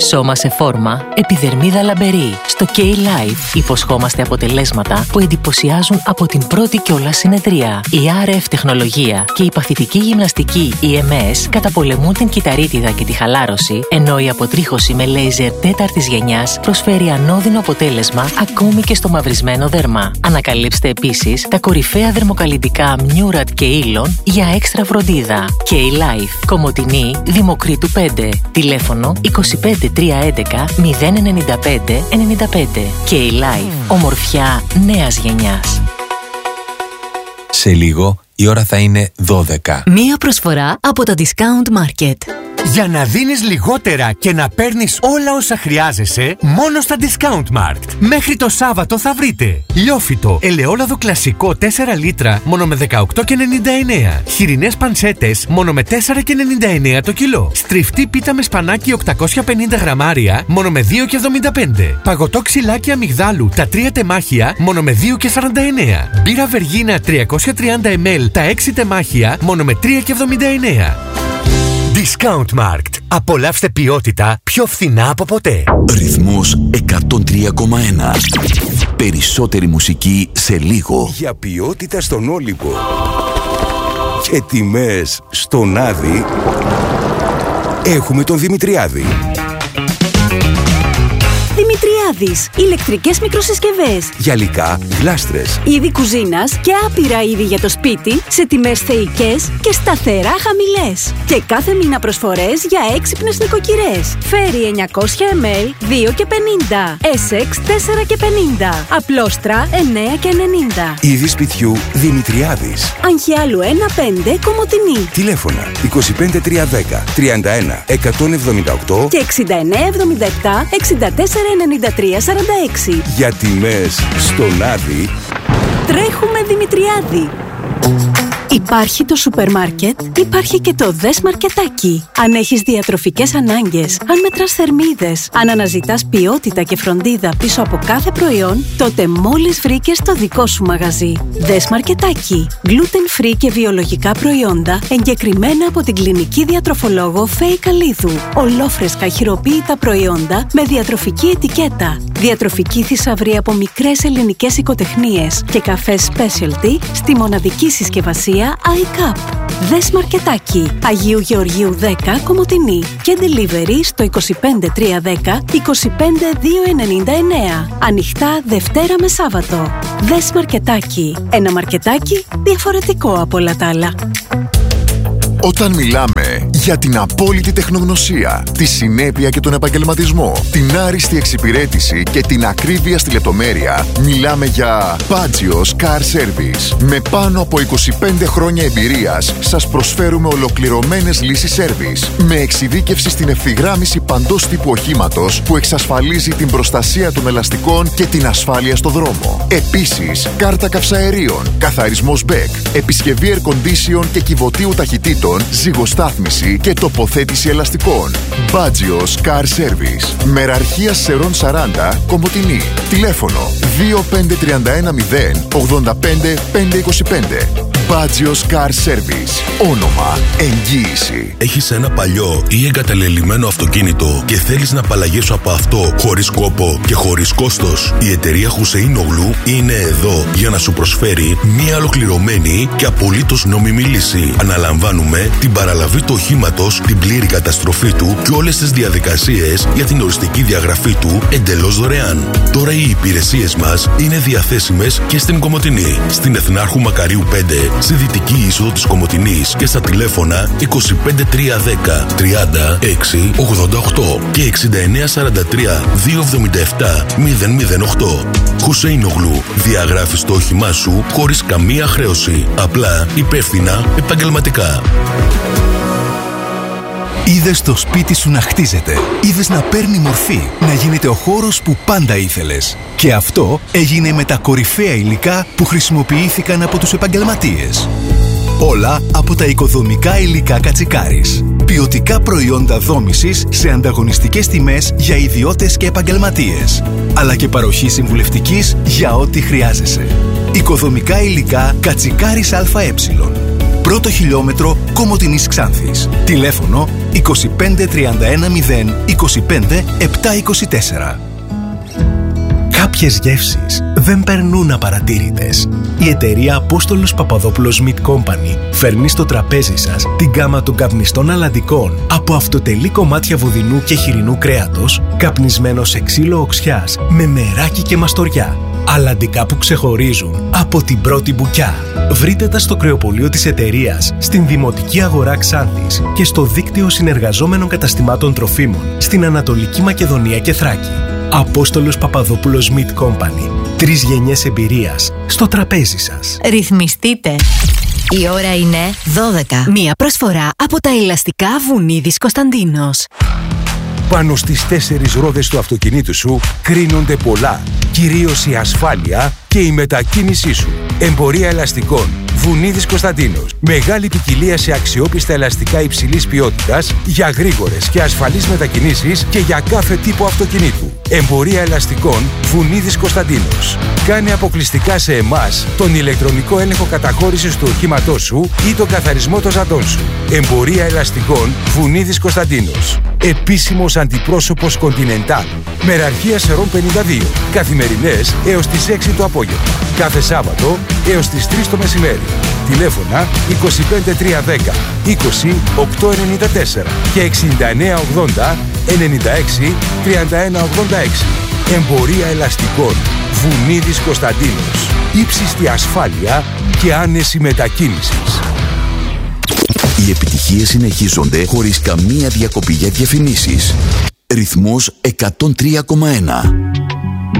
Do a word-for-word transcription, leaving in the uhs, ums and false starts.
Σώμα σε φόρμα, επιδερμίδα λαμπερή. Στο K-Life υποσχόμαστε αποτελέσματα που εντυπωσιάζουν από την πρώτη κιόλας συνεδρία. Η αρ εφ τεχνολογία και η παθητική γυμναστική ι εμ ες καταπολεμούν την κυταρίτιδα και τη χαλάρωση, ενώ η αποτρίχωση με λέιζερ τέταρτης γενιάς προσφέρει ανώδυνο αποτέλεσμα ακόμη και στο μαυρισμένο δέρμα. Ανακαλύψτε επίσης τα κορυφαία δερμοκαλλυντικά Murad και Elon για έξτρα φροντίδα. K-Life, Κομοτηνή, Δημοκρίτου πέντε. Τηλέφωνο είκοσι πέντε τριακόσια έντεκα μηδέν ενενήντα πέντε ενενήντα πέντε. K-Life, ομορφιά νέας γενιάς. Σε λίγο η ώρα θα είναι δώδεκα. Μία προσφορά από το Discount Market. Για να δίνεις λιγότερα και να παίρνεις όλα όσα χρειάζεσαι, μόνο στα Discount Market. Μέχρι το Σάββατο θα βρείτε λιόφυτο ελαιόλαδο κλασικό τέσσερα λίτρα μόνο με δεκαοκτώ και ενενήντα εννέα. Χοιρινές πανσέτες μόνο με τέσσερα και ενενήντα εννέα το κιλό. Στριφτή πίτα με σπανάκι οκτακόσια πενήντα γραμμάρια μόνο με δύο και εβδομήντα πέντε. Παγωτό ξυλάκι αμυγδάλου τα τρία τεμάχια μόνο με δύο και σαράντα εννέα. Μπύρα Βεργίνα τριακόσια τριάντα μιλιλίτρα τα έξι τεμάχια μόνο με τρία και εβδομήντα εννέα. Discount Market. Απολαύστε ποιότητα πιο φθηνά από ποτέ. Ρυθμός εκατόν τρία κόμμα ένα. Περισσότερη μουσική σε λίγο. Για ποιότητα στον Όλυμπο και τιμές στον Άδη, έχουμε τον Δημητριάδη. Δημητριάδης. Ηλεκτρικές μικροσυσκευές. Γυαλικά, γλάστρες. Είδη κουζίνας και άπειρα είδη για το σπίτι σε τιμές θεϊκές και σταθερά χαμηλές. Και κάθε μήνα προσφορές για έξυπνες νοικοκυρές. Φέρι εννιακόσια μιλιλίτρα δύο και πενήντα. Essex τέσσερα και πενήντα. Απλόστρα εννέα και ενενήντα. Είδη σπιτιού Δημητριάδης. Αγχιάλου ένα πέντε Κομοτηνή. Τηλέφωνα είκοσι πέντε τριακόσια δέκα τριάντα ένα εκατόν εβδομήντα οκτώ και εξήντα εννέα εβδομήντα επτά εξήντα τέσσερα ενενήντα τρία σαράντα έξι. Για τιμές στον Άδη, τρέχουμε Δημητριάδη. Υπάρχει το σούπερ μάρκετ, υπάρχει και το Δες Μαρκετάκι. Αν έχεις διατροφικές ανάγκες, αν μετράς θερμίδες, αν αναζητάς ποιότητα και φροντίδα πίσω από κάθε προϊόν, τότε μόλις βρήκες το δικό σου μαγαζί. Δες Μαρκετάκι. Gluten free και βιολογικά προϊόντα, εγκεκριμένα από την κλινική διατροφολόγο Φέη Καλίδου. Ολόφρεσκα χειροποίητα προϊόντα με διατροφική ετικέτα. Διατροφική θησαυρή από μικρές ελληνικές οικοτεχνίες και καφέ specialty στη μοναδική συσκευασία iCup. Δες Μαρκετάκι. Αγίου Γεωργίου δέκα Κομοτηνή και delivery στο είκοσι πέντε τριακόσια δέκα είκοσι πέντε διακόσια ενενήντα εννέα. Ανοιχτά Δευτέρα με Σάββατο. Δες Μαρκετάκι. Ένα μαρκετάκι διαφορετικό από όλα τα άλλα. Όταν μιλάμε για την απόλυτη τεχνογνωσία, τη συνέπεια και τον επαγγελματισμό, την άριστη εξυπηρέτηση και την ακρίβεια στη λεπτομέρεια, μιλάμε για Pagios Car Service. Με πάνω από είκοσι πέντε χρόνια εμπειρίας, σας προσφέρουμε ολοκληρωμένες λύσεις service, με εξειδίκευση στην ευθυγράμμιση παντός τύπου οχήματος που εξασφαλίζει την προστασία των ελαστικών και την ασφάλεια στο δρόμο. Επίσης, κάρτα καυσαερίων, καθαρισμός μπέκ, επισκευή air condition και κυβωτίου ταχυτήτων, ζυγοστάθμιση και τοποθέτηση ελαστικών. Pagios Car Service. Μεραρχία Σερών σαράντα, Κομοτηνή. Τηλέφωνο δύο πέντε τρία ένα μηδέν ογδόντα πέντε πεντακόσια είκοσι πέντε. Pagios Car Service. Όνομα, εγγύηση. Έχεις ένα παλιό ή εγκαταλελειμμένο αυτοκίνητο και θέλεις να απαλλαγείς από αυτό χωρίς κόπο και χωρίς κόστος? Η εταιρεία Χουσέιν Ογλού είναι εδώ για να σου προσφέρει μια ολοκληρωμένη και απολύτως νόμιμη λύση. Αναλαμβάνουμε την παραλαβή του οχήματος, την πλήρη καταστροφή του και όλες τις διαδικασίες για την οριστική διαγραφή του εντελώς δωρεάν. Τώρα οι υπηρεσίες μας είναι διαθέσιμες και στην Κομοτηνή, στην Εθνάρχου Μακαρίου πέντε, στη δυτική είσοδο της Κομοτηνής και στα τηλέφωνα είκοσι πέντε τριακόσια δέκα τριάντα έξι ογδόντα οκτώ και εξήντα εννέα σαράντα τρία διακόσια εβδομήντα επτά μηδέν μηδέν οκτώ. Χουσέιν Ογλού. Διαγράφεις το όχημά σου χωρίς καμία χρέωση. Απλά, υπεύθυνα, επαγγελματικά. Είδες το σπίτι σου να χτίζεται. Είδες να παίρνει μορφή. Να γίνεται ο χώρος που πάντα ήθελες. Και αυτό έγινε με τα κορυφαία υλικά που χρησιμοποιήθηκαν από τους επαγγελματίες. Όλα από τα οικοδομικά υλικά Κατσικάρης. Ποιοτικά προϊόντα δόμησης σε ανταγωνιστικές τιμές για ιδιώτες και επαγγελματίες. Αλλά και παροχή συμβουλευτικής για ό,τι χρειάζεσαι. Οικοδομικά υλικά Κατσικάρης ΑΕ. Πρώτο χιλιόμετρο Κομοτηνής Ξάνθης. Τηλέφωνο είκοσι πέντε τριάντα ένα μηδέν είκοσι πέντε επτακόσια είκοσι τέσσερα. Κάποιες γεύσεις δεν περνούν απαρατήρητες. Η εταιρεία Απόστολος Παπαδόπουλος Meat Company φέρνει στο τραπέζι σας την γκάμα των καπνιστών αλαντικών από αυτοτελή κομμάτια βουδινού και χοιρινού κρέατος, καπνισμένο σε ξύλο οξιάς με μεράκι και μαστοριά. Αλαντικά που ξεχωρίζουν από την πρώτη μπουκιά. Βρείτε τα στο κρεοπωλείο της εταιρείας, στην Δημοτική Αγορά Ξάνθης και στο δίκτυο συνεργαζόμενων καταστημάτων τροφίμων στην Ανατολική Μακεδονία και Θράκη. Απόστολος Παπαδόπουλος Meat Company. Τρεις γενιές εμπειρίας στο τραπέζι σας. Ρυθμιστείτε. Η ώρα είναι δώδεκα. Μία προσφορά από τα ελαστικά Βουνίδης Κωνσταντίνος. Πάνω στις τέσσερις ρόδες του αυτοκινήτου σου κρίνονται πολλά, κυρίως η ασφάλεια και η μετακίνησή σου. Εμπορία ελαστικών Βουνίδης Κωνσταντίνος. Μεγάλη ποικιλία σε αξιόπιστα ελαστικά υψηλής ποιότητας για γρήγορες και ασφαλείς μετακινήσεις και για κάθε τύπο αυτοκινήτου. Εμπορία ελαστικών Βουνίδης Κωνσταντίνος. Κάνε αποκλειστικά σε εμάς τον ηλεκτρονικό έλεγχο καταχώρησης του οχήματός σου ή τον καθαρισμό των ζαντών σου. Εμπορία ελαστικών Βουνίδης Κωνσταντίνος. Επίσημος αντιπρόσωπος Continental. Μεραρχία Σερών πενήντα δύο. Καθημερινές έως τις έξι το απόγευμα. Κάθε Σάββατο έως τις τρεις το μεσημέρι. Τηλέφωνα είκοσι πέντε τριακόσια δέκα είκοσι οκτακόσια ενενήντα τέσσερα και εξήντα εννέα ογδόντα ενενήντα έξι τριάντα ένα ογδόντα έξι. Εμπορία ελαστικών Βουνίδης Κωνσταντίνος. Ύψιστη ασφάλεια και άνεση μετακίνησης. Οι επιτυχίες συνεχίζονται χωρίς καμία διακοπή για διαφημίσεις. Ρυθμός εκατόν τρία κόμμα ένα.